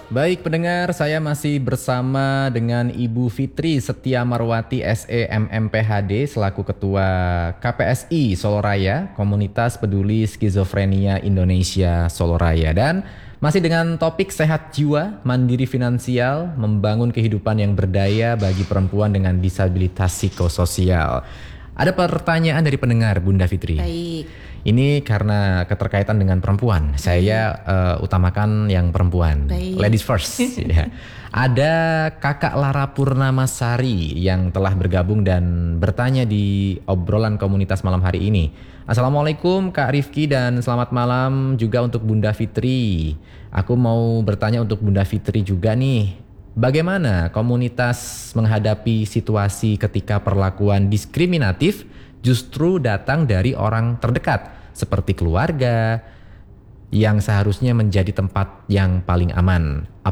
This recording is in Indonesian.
Baik pendengar, saya masih bersama dengan Ibu Fitri Setia Marwati SE MMPHD selaku Ketua KPSI Soloraya, Komunitas Peduli Skizofrenia Indonesia Soloraya. Dan masih dengan topik sehat jiwa, mandiri finansial, membangun kehidupan yang berdaya bagi perempuan dengan disabilitas psikososial. Ada pertanyaan dari pendengar Bunda Fitri. Baik. Ini karena keterkaitan dengan perempuan. Saya utamakan yang perempuan. Baik. Ladies first. Ya. Ada Kakak Lara Purnamasari yang telah bergabung dan bertanya di obrolan komunitas malam hari ini. Assalamualaikum Kak Rifki dan selamat malam juga untuk Bunda Fitri. Aku mau bertanya untuk Bunda Fitri juga nih. Bagaimana komunitas menghadapi situasi ketika perlakuan diskriminatif justru datang dari orang terdekat seperti keluarga yang seharusnya menjadi tempat yang paling aman.